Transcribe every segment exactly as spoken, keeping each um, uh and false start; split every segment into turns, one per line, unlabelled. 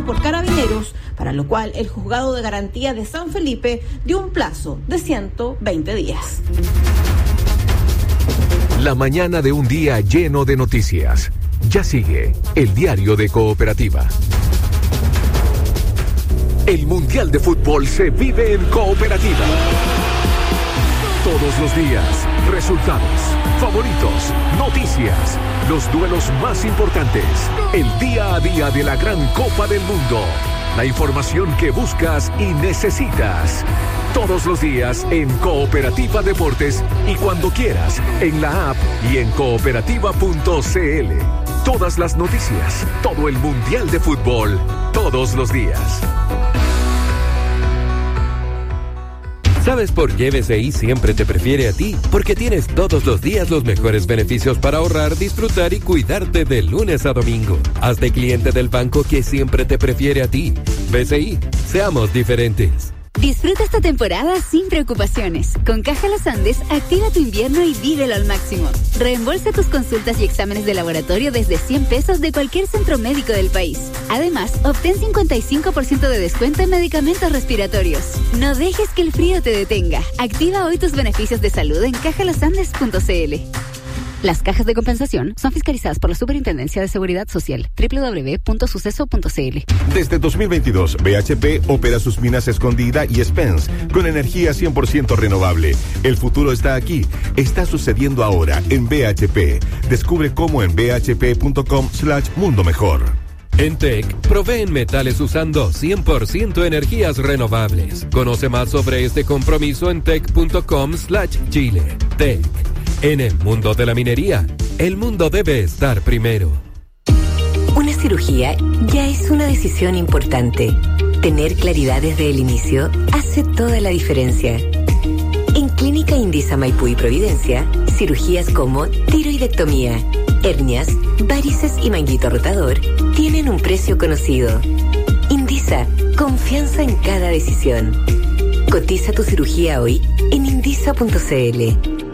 por Carabineros, para lo cual el Juzgado de Garantía de San Felipe dio un plazo de ciento veinte días.
La mañana de un día lleno de noticias. Ya sigue el diario de Cooperativa. El Mundial de Fútbol se vive en Cooperativa. Todos los días, resultados, favoritos, noticias, los duelos más importantes, el día a día de la gran Copa del Mundo, la información que buscas y necesitas. Todos los días en Cooperativa Deportes y cuando quieras en la app y en cooperativa punto c l. Todas las noticias, todo el Mundial de Fútbol, todos los días.
¿Sabes por qué B C I siempre te prefiere a ti? Porque tienes todos los días los mejores beneficios para ahorrar, disfrutar y cuidarte de lunes a domingo. Hazte cliente del banco que siempre te prefiere a ti. B C I, seamos diferentes.
Disfruta esta temporada sin preocupaciones. Con Caja Los Andes, activa tu invierno y vívelo al máximo. Reembolsa tus consultas y exámenes de laboratorio desde cien pesos de cualquier centro médico del país. Además, obtén cincuenta y cinco por ciento de descuento en medicamentos respiratorios. No dejes que el frío te detenga. Activa hoy tus beneficios de salud en caja los andes punto c l. Las cajas de compensación son fiscalizadas por la Superintendencia de Seguridad Social. doble u doble u doble u punto suceso punto c l.
Desde dos mil veintidós, B H P opera sus minas Escondida y Spence con energía cien por ciento renovable. El futuro está aquí. Está sucediendo ahora en B H P. Descubre cómo en b h p punto com slash mundo mejor.
En T E C, proveen metales usando cien por ciento energías renovables. Conoce más sobre este compromiso en tec punto com slash chile. T E C. En el mundo de la minería, el mundo debe estar primero.
Una cirugía ya es una decisión importante. Tener claridad desde el inicio hace toda la diferencia. En Clínica Indisa Maipú y Providencia, cirugías como tiroidectomía, hernias, varices y manguito rotador tienen un precio conocido. Indisa, confianza en cada decisión. Cotiza tu cirugía hoy en indisa punto c l.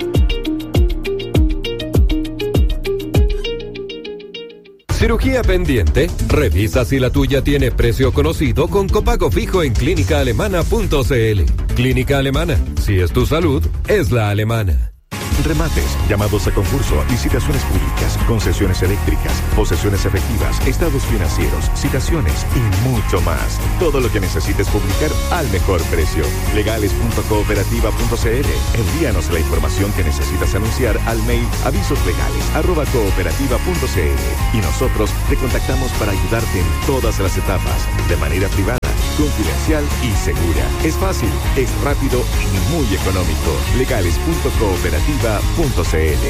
Cirugía pendiente, revisa si la tuya tiene precio conocido con copago fijo en clínica alemana punto c l. Clínica Alemana, si es tu salud, es la alemana.
Remates, llamados a concurso, licitaciones públicas, concesiones eléctricas, posesiones efectivas, estados financieros, citaciones y mucho más. Todo lo que necesites publicar al mejor precio. legales punto cooperativa punto c l. Envíanos la información que necesitas anunciar al mail avisoslegales arroba cooperativa punto c l y nosotros te contactamos para ayudarte en todas las etapas, de manera privada, confidencial y segura. Es fácil, es rápido y muy económico. legales punto cooperativa punto c l.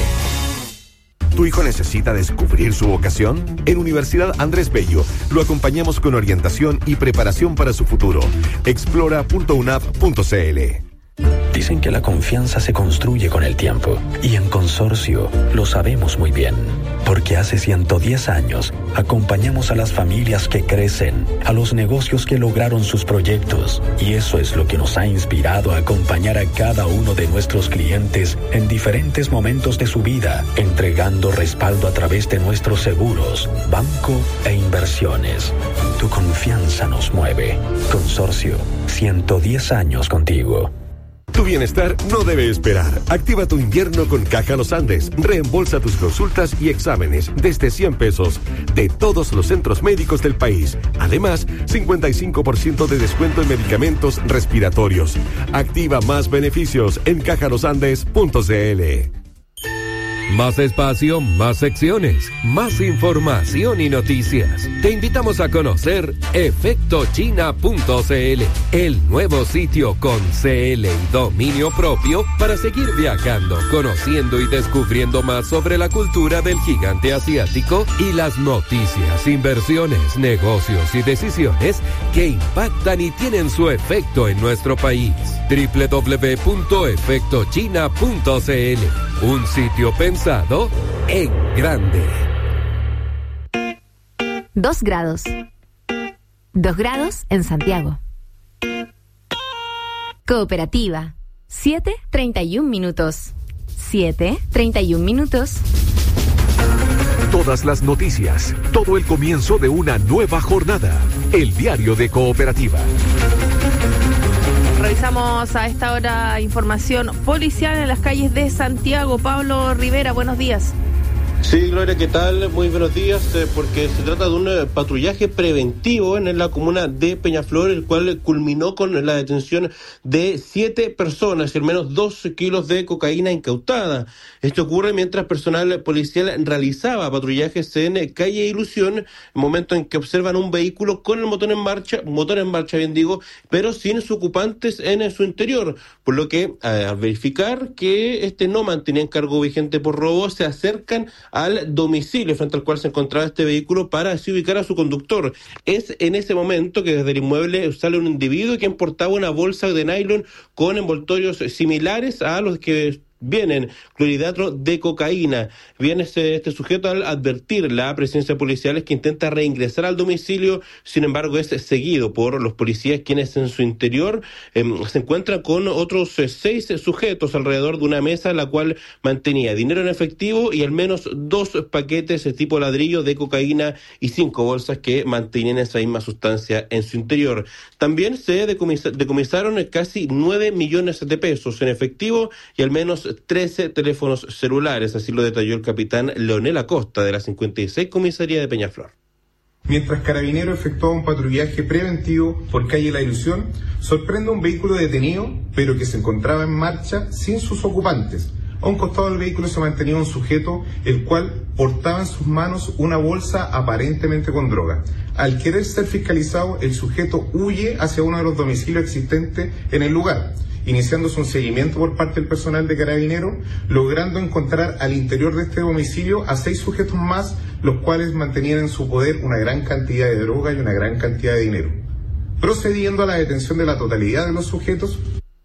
¿Tu hijo necesita descubrir su vocación? En Universidad Andrés Bello lo acompañamos con orientación y preparación para su futuro. explora punto u n a p punto c l.
Dicen que la confianza se construye con el tiempo, y en Consorcio lo sabemos muy bien, porque hace ciento diez años acompañamos a las familias que crecen, a los negocios que lograron sus proyectos, y eso es lo que nos ha inspirado a acompañar a cada uno de nuestros clientes en diferentes momentos de su vida, entregando respaldo a través de nuestros seguros, banco e inversiones. Tu confianza nos mueve. Consorcio, ciento diez años contigo.
Tu bienestar no debe esperar. Activa tu invierno con Caja Los Andes. Reembolsa tus consultas y exámenes desde cien pesos de todos los centros médicos del país. Además, cincuenta y cinco por ciento de descuento en medicamentos respiratorios. Activa más beneficios en caja los andes punto c l.
Más espacio, más secciones, más información y noticias. Te invitamos a conocer efecto china punto c l, el nuevo sitio con C L y dominio propio para seguir viajando, conociendo y descubriendo más sobre la cultura del gigante asiático y las noticias, inversiones, negocios y decisiones que impactan y tienen su efecto en nuestro país. doble u doble u doble u punto efecto china punto c l, un sitio pensado en grande.
Dos grados. Dos grados en Santiago. Cooperativa. Siete treinta y un minutos. Siete treinta y un minutos.
Todas las noticias, todo el comienzo de una nueva jornada. El Diario de Cooperativa.
Revisamos a esta hora información policial en las calles de Santiago. Pablo Rivera, buenos días.
Sí, Gloria, ¿qué tal? Muy buenos días, eh, porque se trata de un eh, patrullaje preventivo en la comuna de Peñaflor, el cual culminó con la detención de siete personas y al menos dos kilos de cocaína incautada. Esto ocurre mientras personal policial realizaba patrullajes en eh, calle Ilusión, en momento en que observan un vehículo con el motor en marcha, motor en marcha, bien digo, pero sin sus ocupantes en eh, su interior, por lo que eh, al verificar que este no mantenía encargo vigente por robo, se acercan al domicilio frente al cual se encontraba este vehículo para así ubicar a su conductor. Es en ese momento que desde el inmueble sale un individuo quien portaba una bolsa de nylon con envoltorios similares a los que vienen clorhidrato de cocaína. Viene este, este sujeto al advertir la presencia policial que intenta reingresar al domicilio, sin embargo es seguido por los policías, quienes en su interior eh, se encuentran con otros eh, seis sujetos alrededor de una mesa, la cual mantenía dinero en efectivo y al menos dos paquetes de tipo ladrillo de cocaína y cinco bolsas que mantenían esa misma sustancia en su interior. También se decomisa, decomisaron casi nueve millones de pesos en efectivo y al menos trece teléfonos celulares, así lo detalló el capitán Leonel Acosta de la cincuenta y seis Comisaría de Peñaflor.
Mientras Carabineros efectuaba un patrullaje preventivo por calle La Ilusión, sorprende un vehículo detenido, pero que se encontraba en marcha sin sus ocupantes. A un costado del vehículo se mantenía un sujeto, el cual portaba en sus manos una bolsa aparentemente con droga. Al querer ser fiscalizado, el sujeto huye hacia uno de los domicilios existentes en el lugar, iniciándose un seguimiento por parte del personal de Carabineros, logrando encontrar al interior de este domicilio a seis sujetos más, los cuales mantenían en su poder una gran cantidad de droga y una gran cantidad de dinero. Procediendo a la detención de la totalidad de los sujetos.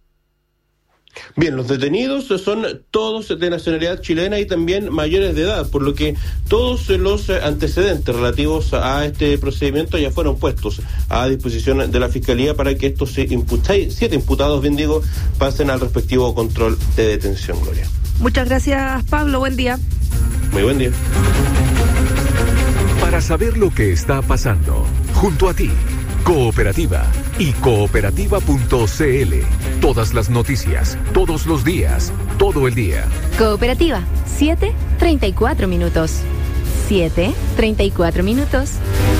Bien, los detenidos son todos de nacionalidad chilena y también mayores de edad, por lo que todos los antecedentes relativos a este procedimiento ya fueron puestos a disposición de la Fiscalía para que estos siete imputados, bien digo, pasen al respectivo control de detención, Gloria.
Muchas gracias, Pablo. Buen día.
Muy buen día.
Para saber lo que está pasando, junto a ti, Cooperativa y cooperativa punto c l. Todas las noticias, todos los días, todo el día.
Cooperativa, siete treinta y cuatro minutos. siete treinta y cuatro minutos.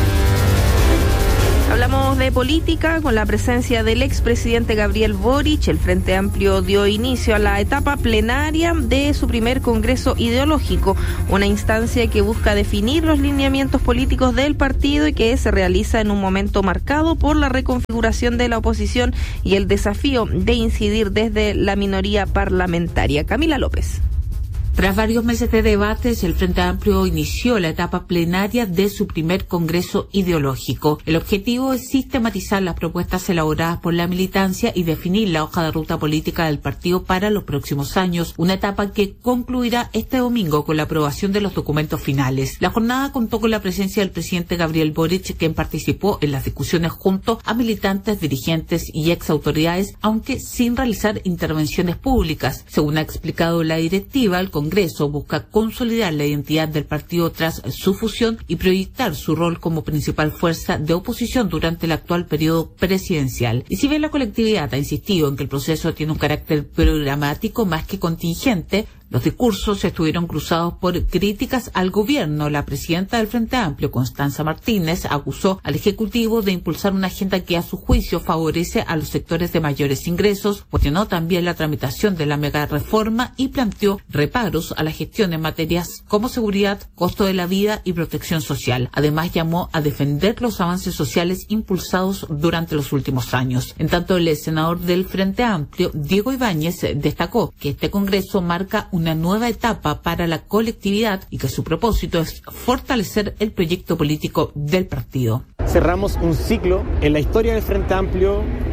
Hablamos de política con la presencia del expresidente Gabriel Boric. El Frente Amplio dio inicio a la etapa plenaria de su primer Congreso Ideológico, una instancia que busca definir los lineamientos políticos del partido y que se realiza en un momento marcado por la reconfiguración de la oposición y el desafío de incidir desde la minoría parlamentaria. Camila López.
Tras varios meses de debates, el Frente Amplio inició la etapa plenaria de su primer Congreso Ideológico. El objetivo es sistematizar las propuestas elaboradas por la militancia y definir la hoja de ruta política del partido para los próximos años, una etapa que concluirá este domingo con la aprobación de los documentos finales. La jornada contó con la presencia del presidente Gabriel Boric, quien participó en las discusiones junto a militantes, dirigentes y ex autoridades, aunque sin realizar intervenciones públicas. Según ha explicado la directiva, el Congreso Congreso busca consolidar la identidad del partido tras su fusión y proyectar su rol como principal fuerza de oposición durante el actual periodo presidencial. Y si bien la colectividad ha insistido en que el proceso tiene un carácter programático más que contingente, los discursos estuvieron cruzados por críticas al gobierno. La presidenta del Frente Amplio, Constanza Martínez, acusó al Ejecutivo de impulsar una agenda que a su juicio favorece a los sectores de mayores ingresos, cuestionó también la tramitación de la mega reforma y planteó reparos a la gestión en materias como seguridad, costo de la vida y protección social. Además, llamó a defender los avances sociales impulsados durante los últimos años. En tanto, el senador del Frente Amplio, Diego Ibáñez, destacó que este Congreso marca un una nueva etapa para la colectividad y que su propósito es fortalecer el proyecto político del partido.
Cerramos un ciclo en la historia del Frente Amplio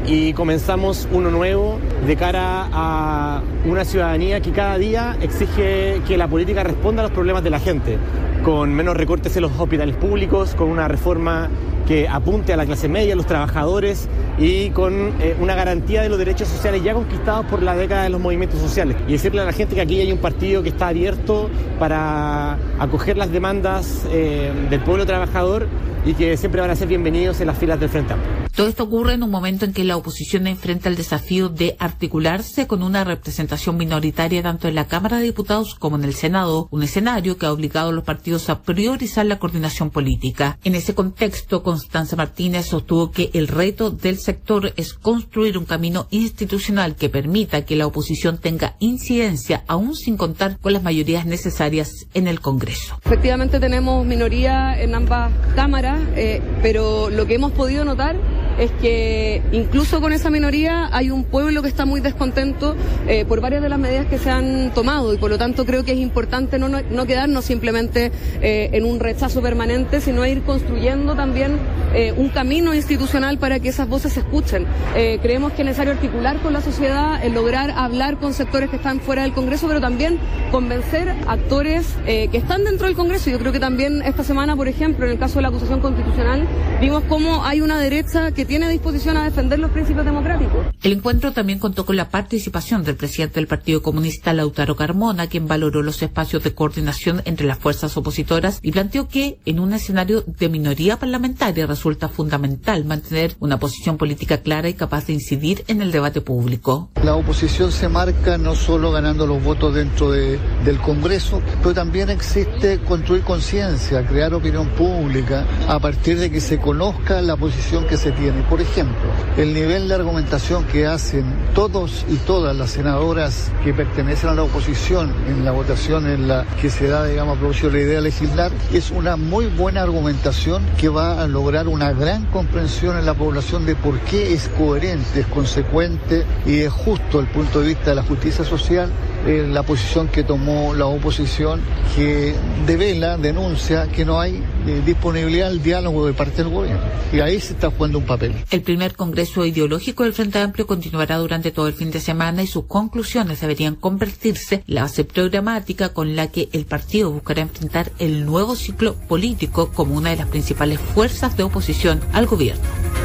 y comenzamos uno nuevo de cara a una ciudadanía que cada día exige que la política responda a los problemas de la gente, con menos recortes en los hospitales públicos, con una reforma que apunte a la clase media, a los trabajadores y con eh, una garantía de los derechos sociales ya conquistados por la década de los movimientos sociales. Y decirle a la gente que aquí hay un partido que está abierto para acoger las demandas eh, del pueblo trabajador y que siempre van a ser bienvenidos en las filas del Frente Amplio.
Todo esto ocurre en un momento en que la oposición enfrenta el desafío de articularse con una representación minoritaria tanto en la Cámara de Diputados como en el Senado, un escenario que ha obligado a los partidos a priorizar la coordinación política. En ese contexto, Constanza Martínez sostuvo que el reto del sector es construir un camino institucional que permita que la oposición tenga incidencia, aún sin contar con las mayorías necesarias en el Congreso.
Efectivamente tenemos minoría en ambas cámaras, eh, pero lo que hemos podido notar es que incluso con esa minoría hay un pueblo que está muy descontento eh, por varias de las medidas que se han tomado y por lo tanto creo que es importante no, no, no quedarnos simplemente eh, en un rechazo permanente, sino ir construyendo también eh, un camino institucional para que esas voces se escuchen. Eh, creemos que es necesario articular con la sociedad, eh, lograr hablar con sectores que están fuera del Congreso, pero también convencer actores eh, que están dentro del Congreso. Yo creo que también esta semana, por ejemplo, en el caso de la acusación constitucional, vimos cómo hay una derecha que tiene disposición a defender los principios democráticos.
El encuentro también contó con la participación del presidente del Partido Comunista, Lautaro Carmona, quien valoró los espacios de coordinación entre las fuerzas opositoras y planteó que en un escenario de minoría parlamentaria resulta fundamental mantener una posición política clara y capaz de incidir en el debate público.
La oposición se marca no solo ganando los votos dentro de, del Congreso, pero también existe construir conciencia, crear opinión pública a partir de que se conozca la posición que se tiene. Por ejemplo, el nivel de argumentación que hacen todos y todas las senadoras que pertenecen a la oposición en la votación en la que se da, digamos, a propósito de la idea de legislar, es una muy buena argumentación que va a lograr una gran comprensión en la población de por qué es coherente, es consecuente y es justo desde el punto de vista de la justicia social eh, la posición que tomó la oposición, que devela, denuncia que no hay eh, disponibilidad al diálogo de parte del gobierno. Y ahí se está jugando un papel.
El primer Congreso Ideológico del Frente Amplio continuará durante todo el fin de semana y sus conclusiones deberían convertirse en la base programática con la que el partido buscará enfrentar el nuevo ciclo político como una de las principales fuerzas de oposición al gobierno.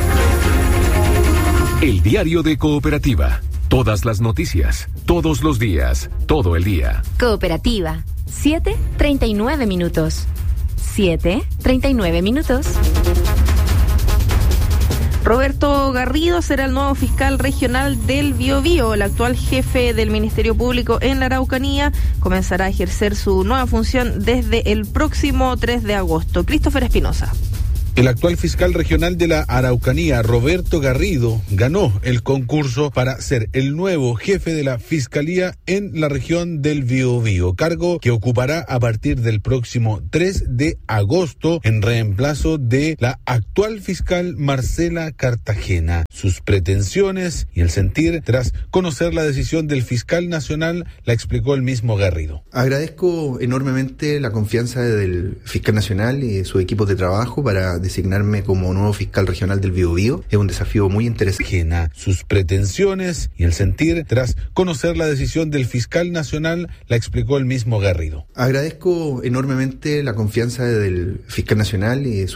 El diario de Cooperativa. Todas las noticias, todos los días, todo el día.
Cooperativa, siete treinta y nueve minutos. siete treinta y nueve minutos.
Roberto Garrido será el nuevo fiscal regional del Biobío. El actual jefe del Ministerio Público en la Araucanía comenzará a ejercer su nueva función desde el próximo tres de agosto. Christopher Espinosa.
El actual fiscal regional de la Araucanía, Roberto Garrido, ganó el concurso para ser el nuevo jefe de la Fiscalía en la región del Biobío, cargo que ocupará a partir del próximo tres de agosto en reemplazo de la actual fiscal Marcela Cartagena. Sus pretensiones y el sentir tras conocer la decisión del fiscal nacional la explicó el mismo Garrido.
Agradezco enormemente la confianza del fiscal nacional y de su equipo de trabajo para designarme como nuevo fiscal regional del Biobío. Es un desafío muy interesante.
Sus pretensiones y el sentir tras conocer la decisión del fiscal nacional la explicó el mismo Garrido.
Agradezco enormemente la confianza del fiscal nacional y de su